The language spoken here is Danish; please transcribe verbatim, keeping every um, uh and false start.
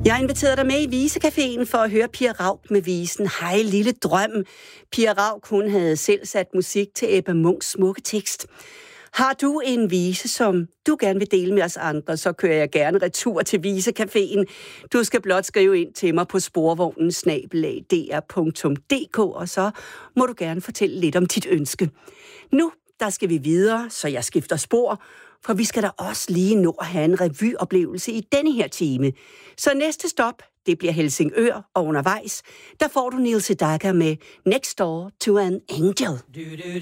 Jeg inviterede dig med i Visecaféen for at høre Pia Rauk med visen Hej Lille Drøm. Pia Rauk, hun havde selv sat musik til Ebba Munchs smukke tekst. Har du en vise, som du gerne vil dele med os andre, så kører jeg gerne retur til Visecaféen. Du skal blot skrive ind til mig på sporvognen snabel-a d r punktum d k, og så må du gerne fortælle lidt om dit ønske. Nu, der skal vi videre, så jeg skifter spor, for vi skal da også lige nå at have en revyoplevelse i denne her time. Så næste stop, det bliver Helsingør, og undervejs, der får du Neil Sedaka med Next Door to an Angel.